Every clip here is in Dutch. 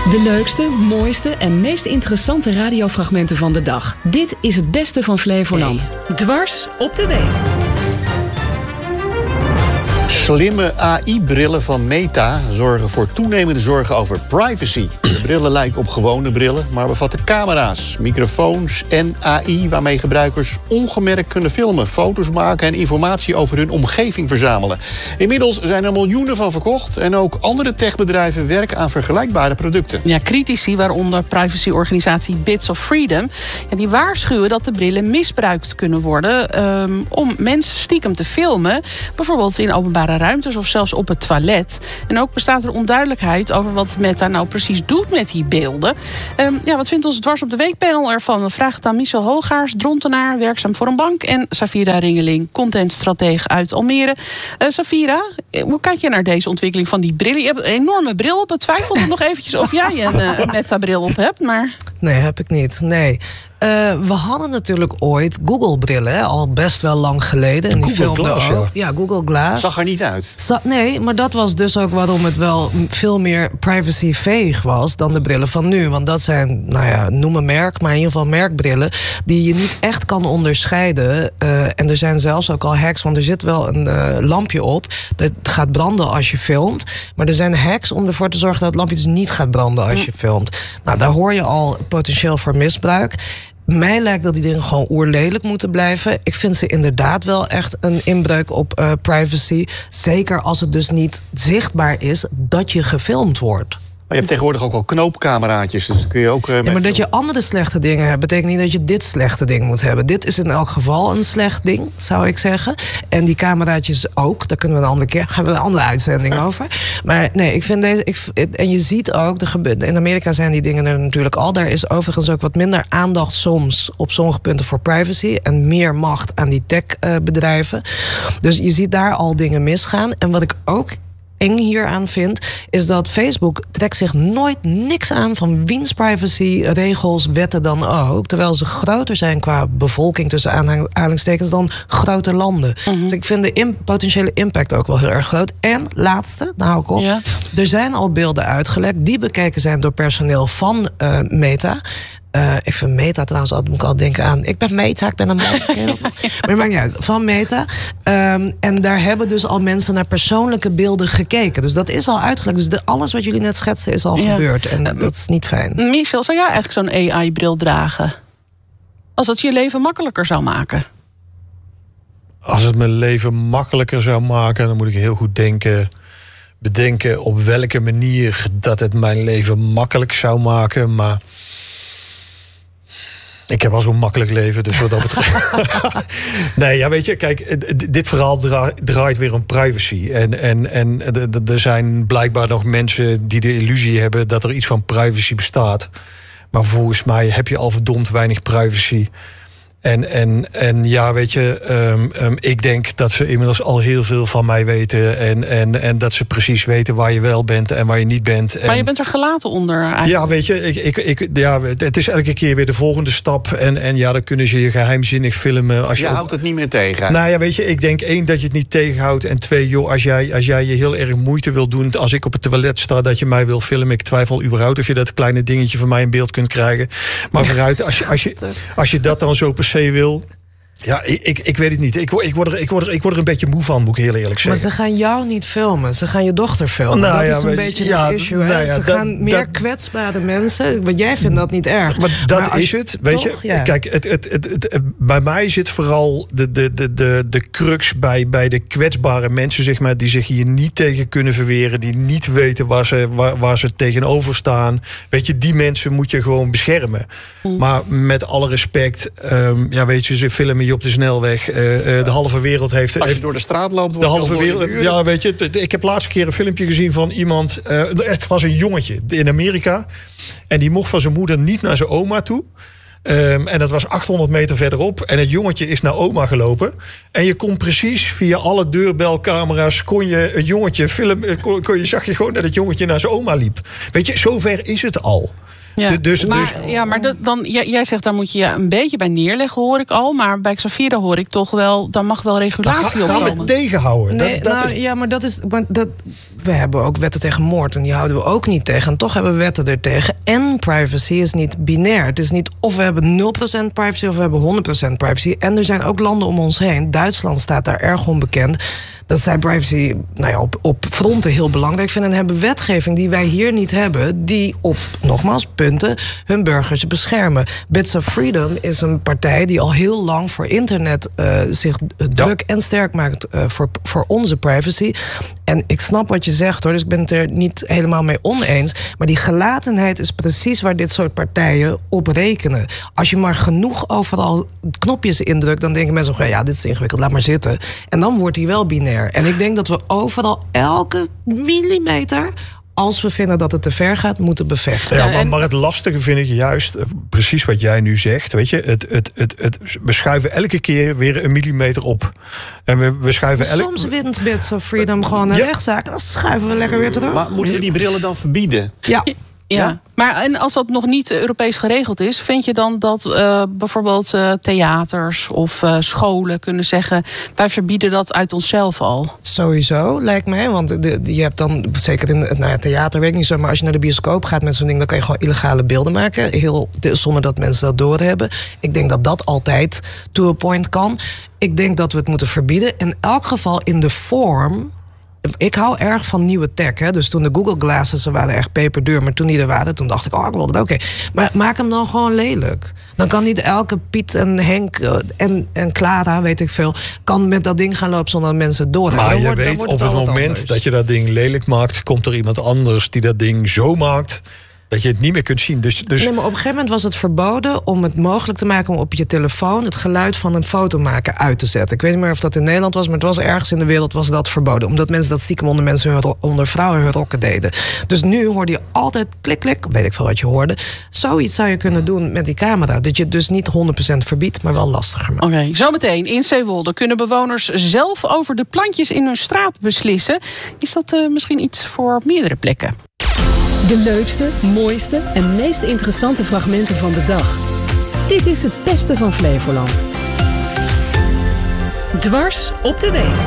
De leukste, mooiste en meest interessante radiofragmenten van de dag. Dit is het beste van Flevoland. Dwars op de week. Slimme AI-brillen van Meta zorgen voor toenemende zorgen over privacy. De brillen lijken op gewone brillen, maar bevatten camera's, microfoons en AI... waarmee gebruikers ongemerkt kunnen filmen, foto's maken... en informatie over hun omgeving verzamelen. Inmiddels zijn er miljoenen van verkocht... en ook andere techbedrijven werken aan vergelijkbare producten. Ja, critici, waaronder privacyorganisatie Bits of Freedom... die waarschuwen dat de brillen misbruikt kunnen worden... om mensen stiekem te filmen, bijvoorbeeld in openbare ruimtes of zelfs op het toilet. En ook bestaat er onduidelijkheid over wat Meta nou precies doet met die beelden. Wat vindt ons Dwars op de Week panel ervan? We vragen het aan Michel Hoogaars, drontenaar, werkzaam voor een bank... en Safira Ringeling, contentstratege uit Almere. Safira, hoe kijk je naar deze ontwikkeling van die brillen? Je hebt een enorme bril op. Het twijfelde nog eventjes of jij een Meta-bril op hebt, maar... Nee, heb ik niet. Nee. We hadden natuurlijk ooit Google-brillen, al best wel lang geleden. En die filmden ook. Ja, Google Glass. Zag er niet uit. Nee, maar dat was dus ook waarom het wel veel meer privacy-veeg was dan de brillen van nu. Want dat zijn, noem een merk, maar in ieder geval merkbrillen die je niet echt kan onderscheiden. En er zijn zelfs ook al hacks, want er zit wel een lampje op. Dat gaat branden als je filmt. Maar er zijn hacks om ervoor te zorgen dat het lampje dus niet gaat branden als je filmt. Nou, daar hoor je al potentieel voor misbruik. Mij lijkt dat die dingen gewoon oerlelijk moeten blijven. Ik vind ze inderdaad wel echt een inbreuk op privacy. Zeker als het dus niet zichtbaar is dat je gefilmd wordt. Maar je hebt tegenwoordig ook al knoopcameraatjes, dus kun je ook... maar dat je andere slechte dingen hebt, betekent niet dat je dit slechte ding moet hebben. Dit is in elk geval een slecht ding, zou ik zeggen. En die cameraatjes ook, daar kunnen we een andere keer, gaan we een andere uitzending over. Maar nee, ik vind deze... en je ziet ook, in Amerika zijn die dingen er natuurlijk al. Daar is overigens ook wat minder aandacht soms op sommige punten voor privacy en meer macht aan die techbedrijven. Dus je ziet daar al dingen misgaan. En wat ik ook eng hieraan vind, is dat Facebook trekt zich nooit niks aan van wiens privacy, regels, wetten dan ook. Terwijl ze groter zijn qua bevolking, tussen aanhalingstekens, dan grote landen. Dus ik vind de potentiële impact ook wel heel erg groot. En laatste, nou hou ik op. Ja. Er zijn al beelden uitgelekt die bekeken zijn door personeel van Meta. Ik vind Meta trouwens, altijd moet ik al denken aan... ik ben Meta, ik ben een man. Maar maakt niet uit, van Meta. En daar hebben dus al mensen naar persoonlijke beelden gekeken. Dus dat is al uitgelekt. Dus alles wat jullie net schetsten is al gebeurd. En dat is niet fijn. Michel, zou jij eigenlijk zo'n AI-bril dragen? Als dat je leven makkelijker zou maken? Als het mijn leven makkelijker zou maken, dan moet ik heel goed bedenken op welke manier dat het mijn leven makkelijk zou maken. Maar ik heb al zo'n makkelijk leven, dus wat dat betreft. Nee, ja, weet je, kijk, dit verhaal draait weer om privacy. En er zijn blijkbaar nog mensen die de illusie hebben dat er iets van privacy bestaat. Maar volgens mij heb je al verdomd weinig privacy. En ja, weet je, ik denk dat ze inmiddels al heel veel van mij weten. En dat ze precies weten waar je wel bent en waar je niet bent. Maar je bent er gelaten onder eigenlijk. Ja, weet je, het is elke keer weer de volgende stap. En ja, dan kunnen ze je geheimzinnig filmen. Als je houdt het niet meer tegen. Nou ja, weet je, ik denk 1, dat je het niet tegenhoudt. En 2, joh, als jij je heel erg moeite wil doen, als ik op het toilet sta, dat je mij wil filmen. Ik twijfel überhaupt of je dat kleine dingetje van mij in beeld kunt krijgen. Maar vooruit, als je dat dan zo per se wil. Ja, ik weet het niet. Ik word er een beetje moe van, moet ik heel eerlijk zeggen. Maar ze gaan jou niet filmen. Ze gaan je dochter filmen. Dat is een beetje het issue. Ze gaan meer kwetsbare mensen. Want jij vindt dat niet erg. Maar dat is het. Weet je? Ja. Kijk, bij mij zit vooral de crux bij de kwetsbare mensen, zeg maar, die zich hier niet tegen kunnen verweren. Die niet weten waar ze tegenover staan. Weet je, die mensen moet je gewoon beschermen. Maar met alle respect, ja, weet je, ze filmen je op de snelweg. De halve wereld heeft... Als je door de straat loopt, de halve wereld. Ja, weet je, ik heb laatst keer een filmpje gezien van iemand. Het was een jongetje in Amerika. En die mocht van zijn moeder niet naar zijn oma toe. En dat was 800 meter verderop. En het jongetje is naar oma gelopen. En je kon precies via alle deurbelcamera's kon je het jongetje filmen. Zag je gewoon dat het jongetje naar zijn oma liep. Weet je, zover is het al. Ja. Maar jij zegt, daar moet je een beetje bij neerleggen, hoor ik al. Maar bij Xavira hoor ik toch wel, daar mag wel regulatie op komen. Tegenhouden. We hebben ook wetten tegen moord en die houden we ook niet tegen. En toch hebben we wetten ertegen. En privacy is niet binair. Het is niet of we hebben 0% privacy of we hebben 100% privacy. En er zijn ook landen om ons heen. Duitsland staat daar erg onbekend. Dat zij privacy op fronten heel belangrijk vinden. En hebben wetgeving die wij hier niet hebben, die op, nogmaals, punten hun burgers beschermen. Bits of Freedom is een partij die al heel lang voor internet zich druk en sterk maakt voor onze privacy. En ik snap wat je zegt, hoor, dus ik ben het er niet helemaal mee oneens. Maar die gelatenheid is precies waar dit soort partijen op rekenen. Als je maar genoeg overal knopjes indrukt, dan denken mensen, ja, dit is ingewikkeld, laat maar zitten. En dan wordt die wel binair. En ik denk dat we overal elke millimeter, als we vinden dat het te ver gaat, moeten bevechten. Ja, maar het lastige vind ik juist, precies wat jij nu zegt. Weet je, we schuiven elke keer weer een millimeter op. En we schuiven soms wint Bits of Freedom gewoon een rechtszaak. Dan schuiven we lekker weer terug. Maar moeten we die brillen dan verbieden? Ja, maar en als dat nog niet Europees geregeld is, vind je dan dat bijvoorbeeld theaters of scholen kunnen zeggen, wij verbieden dat uit onszelf al? Sowieso, lijkt mij. Want je hebt dan, zeker in het theater, weet ik niet zo, maar als je naar de bioscoop gaat met zo'n ding, dan kan je gewoon illegale beelden maken. Zonder dat mensen dat doorhebben. Ik denk dat dat altijd to a point kan. Ik denk dat we het moeten verbieden. In elk geval in de vorm. Ik hou erg van nieuwe tech. Hè? Dus toen de Google Glasses, ze waren echt peperduur. Maar toen die er waren, toen dacht ik, ik wil dat oké. Maar maak hem dan gewoon lelijk. Dan kan niet elke Piet en Henk en Clara, weet ik veel, kan met dat ding gaan lopen zonder dat mensen het doorhebben. Maar je weet, op het moment dat je dat ding lelijk maakt, komt er iemand anders die dat ding zo maakt dat je het niet meer kunt zien. Dus... Nee, maar op een gegeven moment was het verboden om het mogelijk te maken om op je telefoon het geluid van een foto maken uit te zetten. Ik weet niet meer of dat in Nederland was, maar het was ergens in de wereld was dat verboden. Omdat mensen dat stiekem onder vrouwen hun rokken deden. Dus nu hoorde je altijd klik, klik, weet ik veel wat je hoorde. Zoiets zou je kunnen doen met die camera. Dat je het dus niet 100% verbiedt, maar wel lastiger maakt. Oké, zometeen in Zeewolde kunnen bewoners zelf over de plantjes in hun straat beslissen. Is dat misschien iets voor meerdere plekken? De leukste, mooiste en meest interessante fragmenten van de dag. Dit is het beste van Flevoland. Dwars op de week.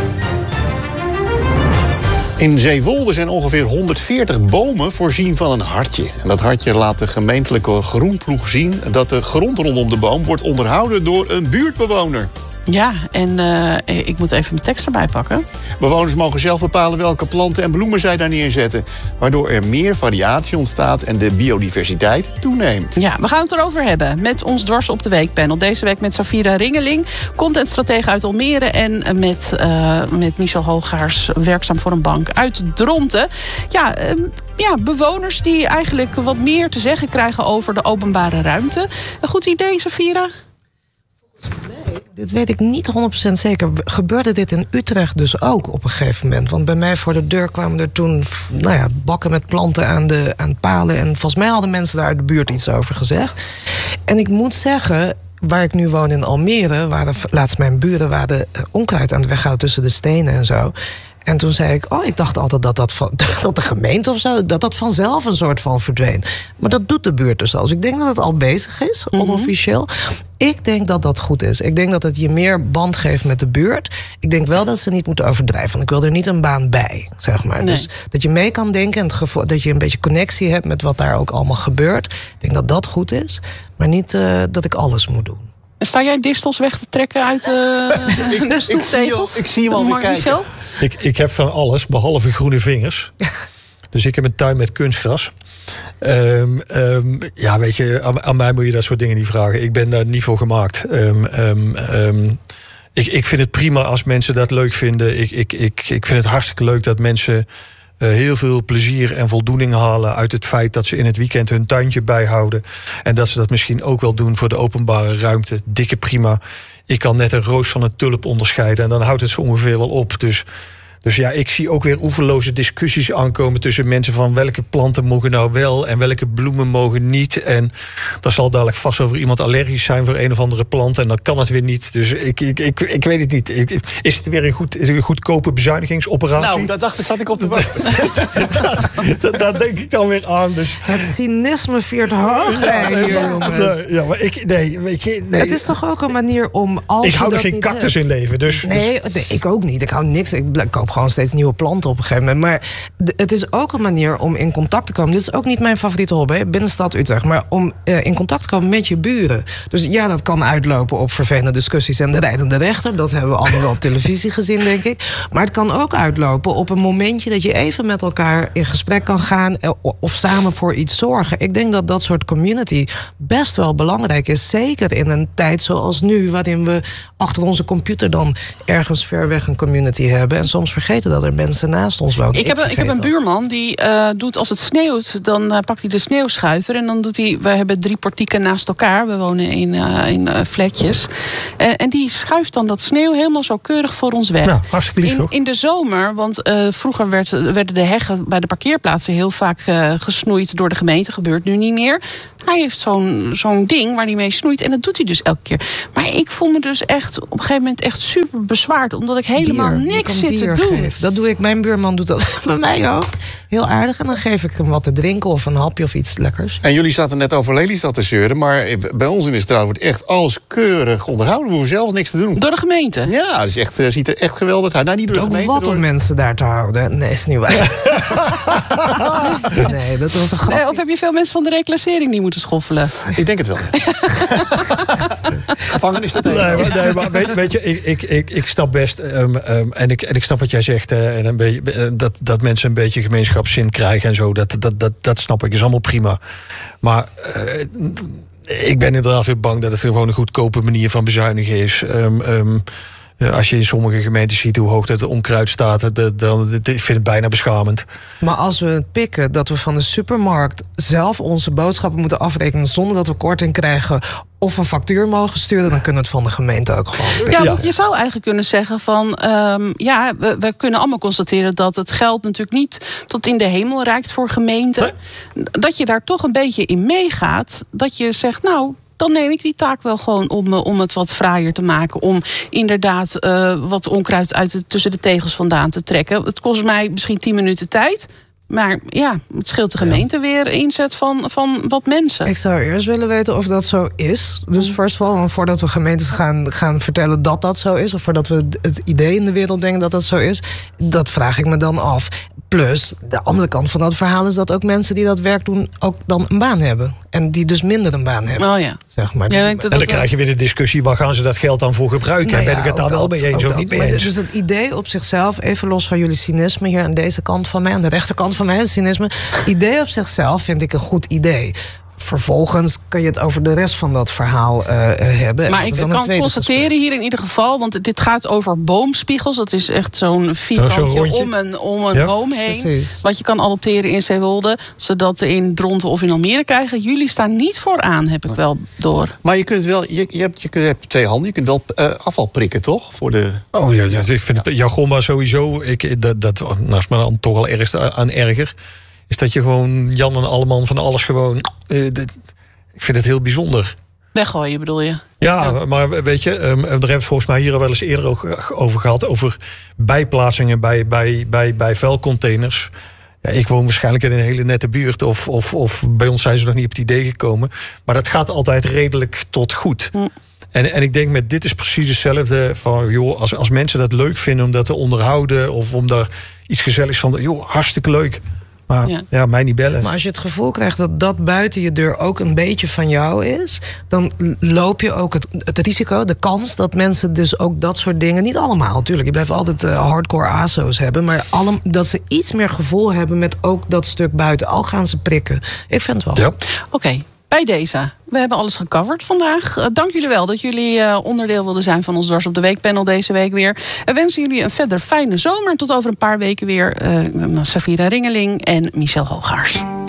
In Zeewolde zijn ongeveer 140 bomen voorzien van een hartje. En dat hartje laat de gemeentelijke groenploeg zien dat de grond rondom de boom wordt onderhouden door een buurtbewoner. Ja, en ik moet even mijn tekst erbij pakken. Bewoners mogen zelf bepalen welke planten en bloemen zij daar neerzetten, waardoor er meer variatie ontstaat en de biodiversiteit toeneemt. Ja, we gaan het erover hebben met ons Dwars op de Week panel. Deze week met Xavira Ringeling, contentstratege uit Almere, en met Michel Hoogaars, werkzaam voor een bank uit Dronten. Ja, bewoners die eigenlijk wat meer te zeggen krijgen over de openbare ruimte. Een goed idee, Xavira? Dit weet ik niet 100% zeker. Gebeurde dit in Utrecht dus ook op een gegeven moment? Want bij mij voor de deur kwamen er toen bakken met planten aan palen. En volgens mij hadden mensen daar uit de buurt iets over gezegd. En ik moet zeggen, waar ik nu woon in Almere, laatst mijn buren waren onkruid aan het weghalen tussen de stenen en zo. En toen zei ik, ik dacht altijd dat de gemeente of zo, dat vanzelf een soort van verdween. Maar dat doet de buurt dus al. Dus ik denk dat het al bezig is, onofficieel. Ik denk dat dat goed is. Ik denk dat het je meer band geeft met de buurt. Ik denk wel dat ze niet moeten overdrijven. Want ik wil er niet een baan bij, zeg maar. Nee. Dus dat je mee kan denken en dat je een beetje connectie hebt met wat daar ook allemaal gebeurt. Ik denk dat dat goed is. Maar niet dat ik alles moet doen. Sta jij distels weg te trekken uit de stoeptegels? Ik zie hem alweer kijken. Ik heb van alles, behalve groene vingers. Dus ik heb een tuin met kunstgras. Weet je, aan mij moet je dat soort dingen niet vragen. Ik ben daar niet voor gemaakt. Ik vind het prima als mensen dat leuk vinden. Ik vind het hartstikke leuk dat mensen heel veel plezier en voldoening halen uit het feit dat ze in het weekend hun tuintje bijhouden. En dat ze dat misschien ook wel doen voor de openbare ruimte. Dikke prima. Ik kan net een roos van een tulp onderscheiden en dan houdt het zo ongeveer wel op. Dus Dus ja, ik zie ook weer oeverloze discussies aankomen tussen mensen van welke planten mogen nou wel en welke bloemen mogen niet. En daar zal dadelijk vast over iemand allergisch zijn voor een of andere plant en dan kan het weer niet. Dus ik weet het niet. Is het weer een goedkope bezuinigingsoperatie? Nou, dat zat ik op te wachten. Dat denk ik dan weer aan. Dus. Het cynisme viert hoog hier, jongens. Ja, maar weet je... Nee. Het is toch ook een manier om... Ik hou er geen cactus in leven. Dus. Nee, ik ook niet. Ik hou niks. Ik koop gewoon steeds nieuwe planten op een gegeven moment. Maar het is ook een manier om in contact te komen. Dit is ook niet mijn favoriete hobby, binnenstad Utrecht. Maar om in contact te komen met je buren. Dus ja, dat kan uitlopen op vervelende discussies en de rijdende rechter. Dat hebben we allemaal wel op televisie gezien, denk ik. Maar het kan ook uitlopen op een momentje dat je even met elkaar in gesprek kan gaan of samen voor iets zorgen. Ik denk dat dat soort community best wel belangrijk is. Zeker in een tijd zoals nu, waarin we achter onze computer dan ergens ver weg een community hebben. En soms vergeten dat er mensen naast ons wonen. Ik heb een buurman die doet als het sneeuwt, dan pakt hij de sneeuwschuiver en dan doet hij. We hebben 3 portieken naast elkaar. We wonen in flatjes. En die schuift dan dat sneeuw helemaal zo keurig voor ons weg. Nou, hartstikke lief, toch? In de zomer, want vroeger werden de heggen bij de parkeerplaatsen heel vaak gesnoeid door de gemeente. Gebeurt nu niet meer. Hij heeft zo'n ding waar hij mee snoeit en dat doet hij dus elke keer. Maar ik voel me dus echt op een gegeven moment echt super bezwaard, omdat ik helemaal niks zit te doen. Geven. Dat doe ik. Mijn buurman doet dat bij mij ook. Heel aardig. En dan geef ik hem wat te drinken of een hapje of iets lekkers. En jullie zaten net over Lelystad te zeuren, maar bij ons in de straat wordt echt alles keurig onderhouden. We hoeven zelfs niks te doen. Door de gemeente? Ja, het is echt, ziet er echt geweldig uit. Nou, niet door de gemeente. Wat om mensen daar te houden? Nee, is niet waar. Nee, dat was een grap. Of heb je veel mensen van de reclassering die moeten schoffelen? Ik denk het wel. Gevangenis dat nee, maar weet je, ik snap best en ik snap wat jij zegt en een beetje, dat mensen een beetje gemeenschapszin krijgen en zo, dat snap ik, is allemaal prima. Maar ik ben inderdaad weer bang dat het gewoon een goedkope manier van bezuinigen is. Als je in sommige gemeenten ziet hoe hoog het onkruid staat, dan ik vind het bijna beschamend. Maar als we het pikken dat we van de supermarkt zelf onze boodschappen moeten afrekenen zonder dat we korting krijgen of een factuur mogen sturen, dan kunnen we het van de gemeente ook gewoon. Ja, want je zou eigenlijk kunnen zeggen van we kunnen allemaal constateren dat het geld natuurlijk niet tot in de hemel reikt voor gemeenten. Nee. Dat je daar toch een beetje in meegaat. Dat je zegt, nou, dan neem ik die taak wel gewoon om het wat fraaier te maken. Om inderdaad wat onkruid tussen de tegels vandaan te trekken. Het kost mij misschien 10 minuten tijd. Maar ja, het scheelt de gemeente weer inzet van wat mensen. Ik zou eerst willen weten of dat zo is. Dus first of all, voordat we gemeentes gaan vertellen dat dat zo is, of voordat we het idee in de wereld brengen dat dat zo is, dat vraag ik me dan af. Plus, de andere kant van dat verhaal is dat ook mensen die dat werk doen ook dan een baan hebben. En die dus minder een baan hebben. Oh ja. Zeg maar. Ja, en dan krijg je weer de discussie, waar gaan ze dat geld dan voor gebruiken? Nou ja, ben ik het daar wel mee eens of niet mee eens? Dus het idee op zichzelf, even los van jullie cynisme hier aan deze kant van mij, aan de rechterkant van mij, cynisme. Idee op zichzelf vind ik een goed idee. Vervolgens kan je het over de rest van dat verhaal hebben. Maar ik kan constateren hier in ieder geval, want dit gaat over boomspiegels. Dat is echt zo'n vierkantje om een boom heen. Precies. Wat je kan adopteren in Zeewolde. Zodat in Dronten of in Almere krijgen. Jullie staan niet vooraan, heb ik wel door. Maar je kunt wel, je hebt 2 handen. Je kunt wel afval prikken, toch? Voor de... Oh ja, ik vind het jargon maar sowieso. Dat naast me dan toch al ergens aan erger. Is dat je gewoon Jan en Alleman van alles gewoon... ik vind het heel bijzonder. Weggooien bedoel je? Ja, maar weet je, daar hebben we volgens mij hier al wel eens eerder over gehad. Over bijplaatsingen bij vuilcontainers. Ja, ik woon waarschijnlijk in een hele nette buurt. Of bij ons zijn ze nog niet op het idee gekomen. Maar dat gaat altijd redelijk tot goed. En ik denk met dit is precies hetzelfde. Van, joh, als mensen dat leuk vinden om dat te onderhouden. Of om daar iets gezelligs van... joh, hartstikke leuk. Maar ja, mij niet bellen. Maar als je het gevoel krijgt dat dat buiten je deur ook een beetje van jou is, dan loop je ook het risico, de kans dat mensen dus ook dat soort dingen, niet allemaal natuurlijk, je blijft altijd hardcore ASO's hebben, maar dat ze iets meer gevoel hebben met ook dat stuk buiten, al gaan ze prikken. Ik vind het wel. Ja. Oké. Bij deze. We hebben alles gecoverd vandaag. Dank jullie wel dat jullie onderdeel wilden zijn van ons Dwars op de Week panel deze week weer. We wensen jullie een verder fijne zomer. Tot over een paar weken weer Safira Ringeling en Michel Hoogaars.